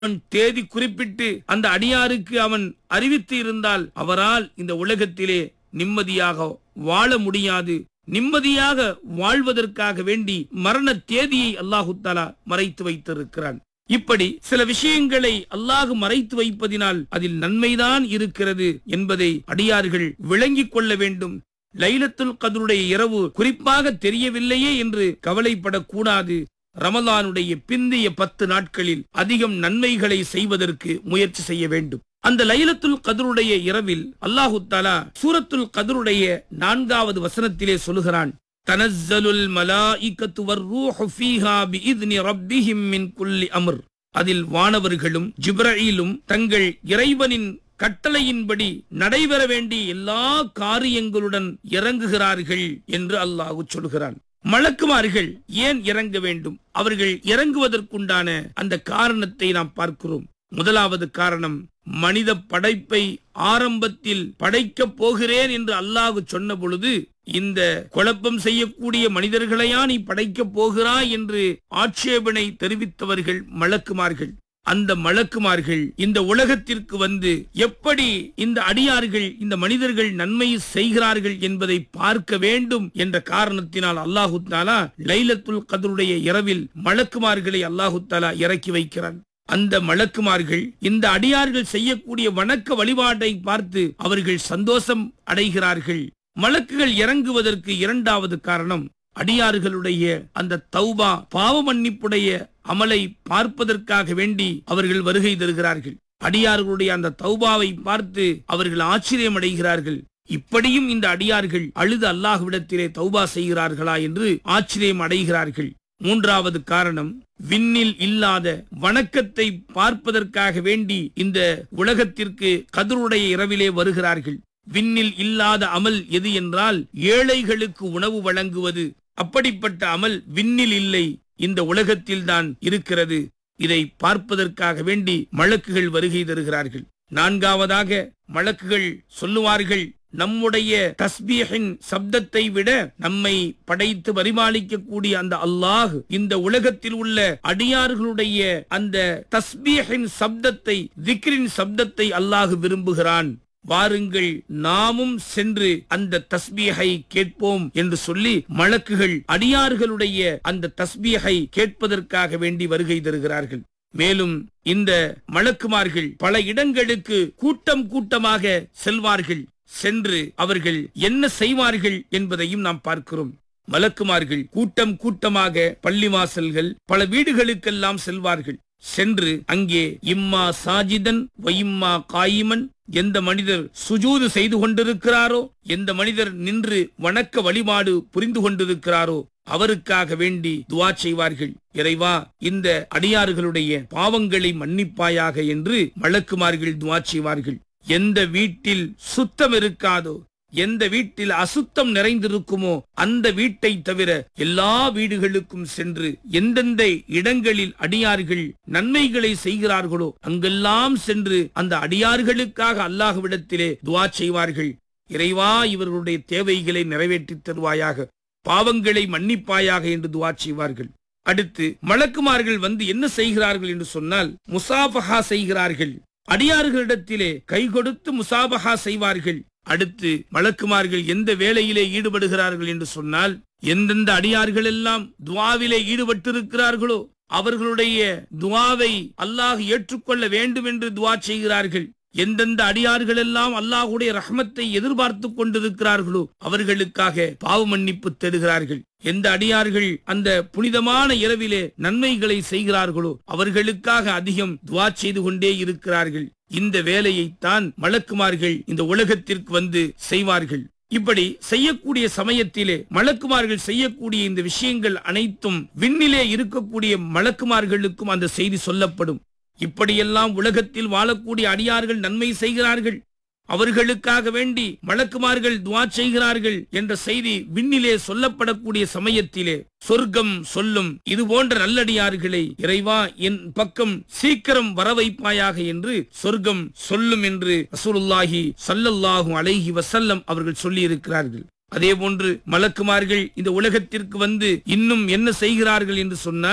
தேதி குறிப்பிட்டு அந்த அடியாருக்கு அவன் அறிவித்து இருந்தால் அவரால் இந்த உலகத்திலே நிம்மதியாக வாழ முடியாது. நிம்மதியாக வாழ்வதற்காக வேண்டி மரண தேதியை அல்லாஹு தஆலா மறைத்து வைத்திருக்கிறான். இப்படி சில விஷயங்களை அல்லாஹ் மறைத்து வைப்பதினால் அதில் நன்மைதான் இருக்கிறது என்பதை அடியார்கள் விளங்கிக் கொள்ள வேண்டும். லைலத்துல் கத்ருடைய இரவு குறிப்பாக தெரியவில்லையே என்று கவலைப்படக்கூடாது. ரமலானுடைய பிந்தைய 10 நாட்களில் அதிகம் நன்மைகளை செய்வதற்கு முயற்சி செய்ய வேண்டும். அந்த லைலத்துல் கத்ருடைய இரவில் அல்லாஹு தஆலா சூரத்துல் கத்ருடைய 4வது வசனத்திலே சொல்கிறான், தனஸ்ஸலுல் மலாயிகத்து வர்ரூஹு ஃபீஹா பிஇذن ரப்பிஹிம் மின் குல்லி அம்ர். அதில் வானவர்களும் ஜிப்ரஈலும் தங்கள் இறைவனின் கட்டளையின்படி நடைபெற வேண்டிய எல்லா காரியங்களுடன் இறங்குகிறார்கள் என்று அல்லாஹ் சொல்கிறான். மலக்குமார்கள் ஏன் இறங்க வேண்டும்? அவர்கள் இறங்குவதற்குண்டான அந்த காரணத்தை நாம் பார்க்கிறோம். முதலாவது காரணம், மனித படைப்பை ஆரம்பத்தில் படைக்கப் போகிறேன் என்று அல்லாஹ் சொன்ன பொழுது இந்த குழப்பம் செய்யக்கூடிய மனிதர்களையா நீ படைக்கப் போகிறாய் என்று ஆட்சேபனை தெரிவித்தவர்கள் மலக்குமார்கள். அந்த மலக்குமார்கள் இந்த உலகத்திற்கு வந்து எப்படி இந்த அடியார்கள் இந்த மனிதர்கள் நன்மை செய்கிறார்கள் என்பதை பார்க்க வேண்டும் என்ற காரணத்தினால் அல்லாஹு தஆலா லைலத்துல் கத்ருடைய இரவில் மலக்குமார்களை அல்லாஹு தஆலா இறக்கி வைக்கிறான். அந்த மலக்குமார்கள் இந்த அடியார்கள் செய்யக்கூடிய வணக்க வழிபாட்டை பார்த்து அவர்கள் சந்தோஷம் அடைகிறார்கள். மலக்குகள் இறங்குவதற்கு 2வது காரணம், அடியார்களுடைய அந்த தௌபா பாவ மன்னிப்புடைய அமலை பார்ப்பதற்காக வேண்டி அவர்கள் வருகை தருகிறார்கள். அடியார்களுடைய அந்த தௌபாவை பார்த்து அவர்கள் ஆச்சரியம் அடைகிறார்கள். இப்படியும் இந்த அடியார்கள் அழுது அல்லாஹ்விடத்திலே தௌபா செய்கிறார்களா என்று ஆச்சரியம் அடைகிறார்கள். 3வது காரணம், விண்ணில் இல்லாத வணக்கத்தை பார்ப்பதற்காக வேண்டி இந்த உலகத்திற்கு கத்ருடைய இரவிலே வருகிறார்கள். விண்ணில் இல்லாத அமல் எது என்றால் ஏழைகளுக்கு உணவு வழங்குவது. அப்படிப்பட்ட அமல் விண்ணில் இல்லை, இந்த உலகத்தில் தான் இருக்கிறது. இதை பார்ப்பதற்காக வேண்டி மலக்குகள் வருகை தருகிறார்கள். 4வதாக மலக்குகள் சொல்லுவார்கள், நம்முடைய தஸ்பீஹின் சப்தத்தை விட நம்மை படைத்து பரிமாளிக்கக்கூடிய அந்த அல்லாஹ் இந்த உலகத்தில் உள்ள அடியார்களுடைய அந்த தஸ்பீஹின் சப்தத்தை, திக்ரின் சப்தத்தை அல்லாஹ் விரும்புகிறான். வாருங்கள் நாமும் சென்று அந்த தஸ்பீஹை கேட்போம் என்று சொல்லி மலக்குகள் அடியார்களுடைய அந்த தஸ்பீஹை கேட்பதற்காக வேண்டி வருகை தருகிறார்கள். மேலும் இந்த மலக்குமார்கள் பல இடங்களுக்கு கூட்டம் கூட்டமாக செல்வார்கள். சென்று அவர்கள் என்ன செய்வார்கள் என்பதையும் நாம் பார்க்கிறோம். மலக்குமார்கள் கூட்டம் கூட்டமாக பள்ளிவாசல்கள் பல வீடுகளுக்கெல்லாம் செல்வார்கள். சென்று அங்கே இம்மா சாஜிதன் வயிம்மா காயிமன், எந்த மனிதர் சுஜூது செய்து கொண்டிருக்கிறாரோ, எந்த மனிதர் நின்று வணக்க வழிபாடு புரிந்து கொண்டிருக்கிறாரோ அவருக்காக வேண்டி துஆ செய்வார்கள். இறைவா, இந்த அடியார்களுடைய பாவங்களை மன்னிப்பாயாக என்று மலக்குமார்கள் துஆ செய்வார்கள். எந்த வீட்டில் சுத்தம் இருக்காதோ, எந்த வீட்டில் அசுத்தம் நிறைந்திருக்குமோ அந்த வீட்டை தவிர எல்லா வீடுகளுக்கும் சென்று எந்தெந்த இடங்களில் அடியார்கள் நன்மைகளை செய்கிறார்களோ அங்கெல்லாம் சென்று அந்த அடியார்களுக்காக அல்லாஹ்விடத்திலே துஆ செய்வார்கள். இறைவா, இவர்களுடைய தேவைகளை நிறைவேற்றித் தருவாயாக, பாவங்களை மன்னிப்பாயாக என்று துஆ செய்வார்கள். அடுத்து மலக்குமார்கள் வந்து என்ன செய்கிறார்கள் என்று சொன்னால், முசாபஹா செய்கிறார்கள். அடியார்களிடத்திலே கை கொடுத்து முசாபஹா செய்வார்கள். அடுத்து மலக்குமார்கள் எந்த வேலையிலே ஈடுபடுகிறார்கள் என்று சொன்னால், எந்தெந்த அடியார்கள் எல்லாம் துஆவிலே ஈடுபட்டிருக்கிறார்களோ அவர்களுடைய துஆவை அல்லாஹ் ஏற்றுக்கொள்ள வேண்டும் என்று துஆ செய்கிறார்கள். எந்தெந்த அடியார்கள் எல்லாம் அல்லாஹ்வுடைய ரஹ்மத்தை எதிர்பார்த்து கொண்டிருக்கிறார்களோ அவர்களுக்காக பாவ மன்னிப்பு தேடுகிறார்கள். எந்த அடியார்கள் அந்த புனிதமான இரவிலே நன்மைகளை செய்கிறார்களோ அவர்களுக்காக அதிகம் துஆ செய்து கொண்டே இருக்கிறார்கள். இந்த வேலையைத்தான் மலக்குமார்கள் இந்த உலகத்திற்கு வந்து செய்வார்கள். இப்படி செய்யக்கூடிய சமயத்திலே மலக்குமார்கள் செய்யக்கூடிய இந்த விஷயங்கள் அனைத்தும் விண்ணிலே இருக்கக்கூடிய மலக்குமார்களுக்கும் அந்த செய்தி சொல்லப்படும். இப்படியெல்லாம் உலகத்தில் வாழக்கூடிய அடியார்கள் நன்மை செய்கிறார்கள், அவர்களுக்காக வேண்டி மலக்குமார்கள் துஆ செய்கிறார்கள் என்ற செய்தி விண்ணிலே சொல்லப்படக்கூடிய சமயத்திலே சொர்க்கம் சொல்லும், இது போன்ற நல்லடியார்களை இறைவா என் பக்கம் சீக்கிரம் வர வைப்பாயாக என்று சொர்க்கம் சொல்லும் என்று ரசூலுல்லாஹி ஸல்லல்லாஹு அலைஹி வஸல்லம் அவர்கள் சொல்லி இருக்கிறார்கள். அதே போன்று மலக்குமார்கள் இந்த உலகத்திற்கு வந்து இன்னும் என்ன செய்கிறார்கள் என்று சொன்னால்,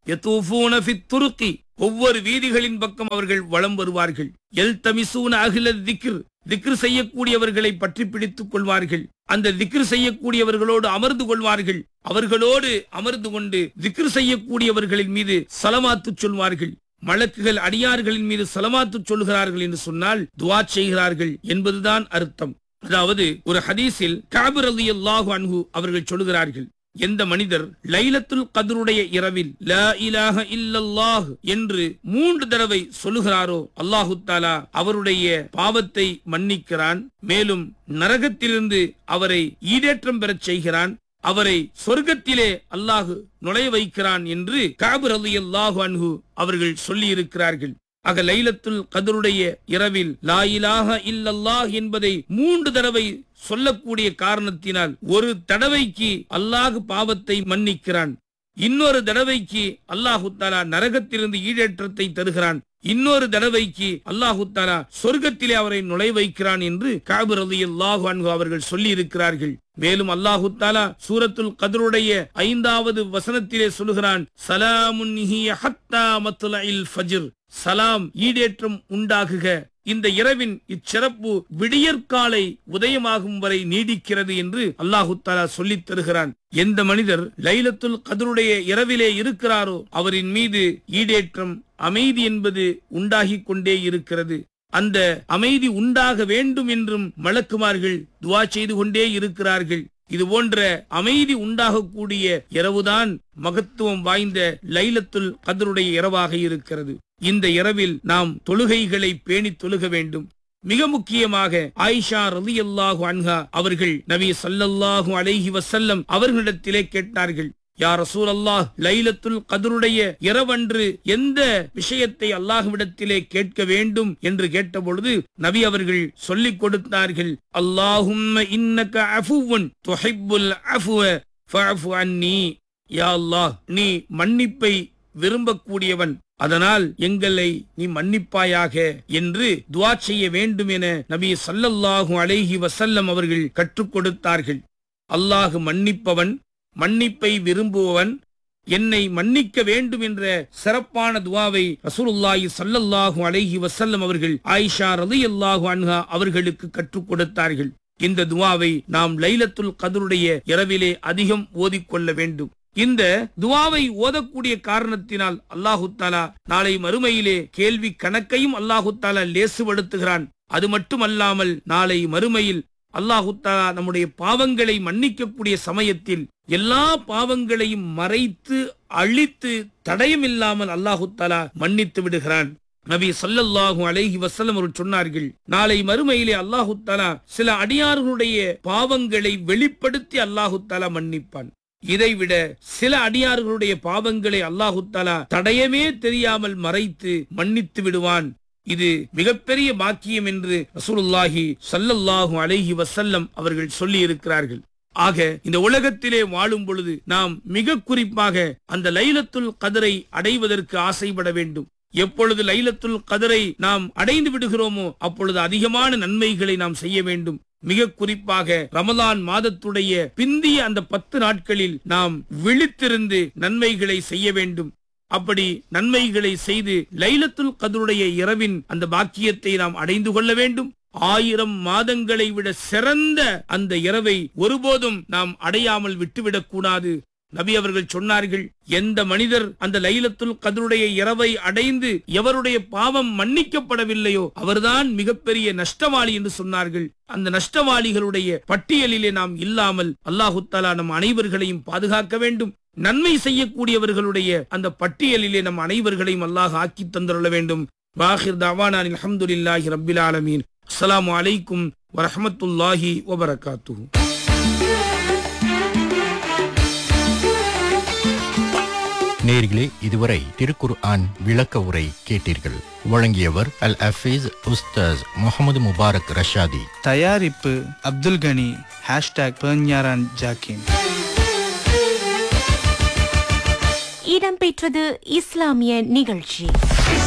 யதூஃபூன ஃபித் துருக்கி, ஒவ்வொரு வீதிகளின் பக்கம் அவர்கள் வலம் வருவார்கள். யல்தமிசூன அஹ்லல் திக்ர், திக்ர் செய்யக்கூடியவர்களை பற்றி பிடித்துக் கொள்வார்கள். அந்த திக்ர் செய்யக்கூடியவர்களோடு அமர்ந்து கொள்வார்கள். அவர்களோடு அமர்ந்து கொண்டு திக்ர் செய்யக்கூடியவர்களின் மீது சலவாத்து சொல்வார்கள். மலக்குகள் அடியார்களின் மீது சலவாத்து சொல்கிறார்கள் என்று சொன்னால் துஆ செய்கிறார்கள் என்பதுதான் அர்த்தம். அதாவது ஒரு ஹதீஸில் கஅப் ரலியல்லாஹு அன்ஹு அவர்கள் சொல்கிறார்கள், எந்த மனிதர் லைலத்துல் கத்ருடைய இரவில் லா இலாஹ இல்லல்லாஹ் என்று 3 தடவை சொல்லுகிறாரோ அல்லாஹு தஆலா அவருடைய பாவத்தை மன்னிக்கிறான், மேலும் நரகத்திலிருந்து அவரை ஈடேற்றம் பெறச் செய்கிறான், அவரை சொர்க்கத்திலே அல்லாஹ் நுழைய வைக்கிறான் என்று கஅப் ரலியல்லாஹு அன்ஹு அவர்கள் சொல்லி இருக்கிறார்கள். ஆக லைலத்துல் கத்ருடைய இரவில் லா இலாஹ இல்லல்லாஹ் என்பதை 3 தடவை சொல்லக்கூடிய காரணத்தினால் ஒரு தடவைக்கு அல்லாஹ் பாவத்தை மன்னிக்கிறான், இன்னொரு தடவைக்கு அல்லாஹு தஆலா நரகத்திலிருந்து ஈடேற்றத்தை தருகிறான், இன்னொரு தடவைக்கு அல்லாஹு தஆலா சொர்க்கத்திலே அவரை நுழைய வைக்கிறான் என்று கஅப் ரலியல்லாஹு அன்ஹு அவர்கள் சொல்லி இருக்கிறார்கள். மேலும் அல்லாஹு தஆலா சூரத்துல் கத்ருடைய 5வது வசனத்திலே சொல்கிறான், ஸலாமுன் ஹிய ஹத்தா மத்லஇல் ஃபஜ்ர், சலாம் ஈடேற்றம் உண்டாகுக. இந்த இரவின் இச்சிறப்பு விடியற்காலை உதயமாகும் வரை நீடிக்கிறது என்று அல்லாஹு தஆலா சொல்லித் தருகிறான். எந்த மனிதர் லைலத்துல் கத்ருடைய இரவிலே இருக்கிறாரோ அவரின் மீது ஈடேற்றம், அமைதி என்பது உண்டாகிக் கொண்டே இருக்கிறது. அந்த அமைதி உண்டாக வேண்டும் என்றும் மலக்குமார்கள் துஆ செய்து கொண்டே இருக்கிறார்கள். இது போன்ற அமைதி உண்டாகக்கூடிய இரவுதான் மகத்துவம் வாய்ந்த லைலத்துல் கத்ருடைய இரவாக இருக்கிறது. இந்த இரவில் நாம் தொழுகைகளை பேணி தொழுக வேண்டும். மிக முக்கியமாக ஆயிஷா ரலியல்லாஹு அன்ஹா அவர்கள் நபி ஸல்லல்லாஹு அலைஹி வஸல்லம் அவர்களிடத்திலே கேட்டார்கள், யா ரசூலல்லாஹ், லைலத்துல் கத்ருடைய இரவன்று எந்த விஷயத்தை அல்லாஹ்விடத்திலே கேட்க வேண்டும் என்று கேட்டபொழுது நபி அவர்கள் சொல்லிக் கொடுத்தார்கள், அல்லாஹும்ம இன்னக அஃபுவுன் துஹிப்புல் அஃப்வ ஃபஅஃபு அன்னி. யா அல்லாஹ், நீ மன்னிப்பை விரும்பக்கூடியவன், அதனால் எங்களை நீ மன்னிப்பாயாக என்று துஆ செய்ய வேண்டும் என நபி ஸல்லல்லாஹு அலைஹி வஸல்லம் அவர்கள் கற்றுக் கொடுத்தார்கள். அல்லாஹ் மன்னிப்பவன், மன்னிப்பை விரும்புபவன், என்னை மன்னிக்க வேண்டும் என்ற சிறப்பான துஆவை ரசூலுல்லாஹி ஸல்லல்லாஹு அலைஹி வஸல்லம் அவர்கள் ஆயிஷா ரலியல்லாஹு அன்ஹா அவர்களுக்கு கற்றுக் கொடுத்தார்கள். இந்த துஆவை நாம் லைலத்துல் கத்ருடைய இரவிலே அதிகம் ஓதிக்கொள்ள வேண்டும். இந்த துஆவை ஓதக்கூடிய காரணத்தினால் அல்லாஹு தஆலா நாளை மறுமையிலே கேள்வி கணக்கையும் அல்லாஹு தஆலா லேசுபடுத்துகிறான். அது மட்டுமல்லாமல் நாளை மறுமையில் அல்லாஹு தஆலா நம்முடைய பாவங்களை மன்னிக்கக்கூடிய சமயத்தில் எல்லா பாவங்களையும் மறைத்து அழித்து தடயமில்லாமல் அல்லாஹு தஆலா மன்னித்து விடுகிறான். நபி ஸல்லல்லாஹு அலைஹி வஸல்லம் அவர்கள் சொன்னார்கள், நாளை மறுமையிலே அல்லாஹு தஆலா சில அடியார்களுடைய பாவங்களை வெளிப்படுத்தி அல்லாஹு தஆலா மன்னிப்பான். இதைவிட சில அடியார்களுடைய பாவங்களை அல்லாஹு தஆலா தடயமே தெரியாமல் மறைத்து மன்னித்து விடுவான். இது மிகப்பெரிய பாக்கியம் என்று ரசூலுல்லாஹி ஸல்லல்லாஹு அலைஹி வஸல்லம் அவர்கள் சொல்லி இருக்கிறார்கள். ஆக இந்த உலகத்திலே வாழும் பொழுது நாம் மிக குறிப்பாக அந்த லைலத்துல் கத்ரை அடைவதற்கு ஆசைப்பட வேண்டும். எப்பொழுது லைலத்துல் கத்ரை நாம் அடைந்து விடுகிறோமோ அப்பொழுது அதிகமான நன்மைகளை நாம் செய்ய வேண்டும். மிக குறிப்பாக ரமலான் மாதத்துடைய பிந்திய அந்த 10 நாட்களில் நாம் விழித்திருந்து நன்மைகளை செய்ய வேண்டும். அப்படி நன்மைகளை செய்து லைலத்துல் கத்ருடைய இரவின் அந்த பாக்கியத்தை நாம் அடைந்து கொள்ள வேண்டும். 1000 மாதங்களை விட சிறந்த அந்த இரவை ஒருபோதும் நாம் அடையாமல் விட்டுவிடக் கூடாது. நபி அவர்கள் சொன்னார்கள், எந்த மனிதர் அந்த லைலத்துல் கத்ருடைய இரவை அடைந்து எவருடைய பாவம் மன்னிக்கப்படவில்லையோ அவர்தான் மிகப்பெரிய நஷ்டவாளி என்று சொன்னார்கள். அந்த நஷ்டவாளிகளுடைய பட்டியலிலே நாம் இல்லாமல் அல்லாஹு தஆலா நம் அனைவர்களையும் பாதுகாக்க வேண்டும். நன்மை செய்யக்கூடியவர்களுடைய அந்த பட்டியலிலே நம் அனைவர்களையும் அல்லாஹ் ஆக்கி தந்தருள வேண்டும். வாஹிர் தஅவானா அல்ஹம்துலில்லாஹி ரப்பில் ஆலமீன். அஸ்ஸலாமு அலைக்கும் வரஹ்மத்துல்லாஹி வபரகாத்துஹு. நேயர்களே, இதுவரை திருக்குர்ஆன் விளக்க உரை கேட்டீர்கள். வழங்கியவர் அல் ஹஃபீஸ் உஸ்தாஸ் முகமது முபாரக் ரஷாதி. தயாரிப்பு அப்துல் கனி. #பெர்ஞாரான் ஜாக்கின். இடம்பெற்றது இஸ்லாமிய நிகழ்ச்சி.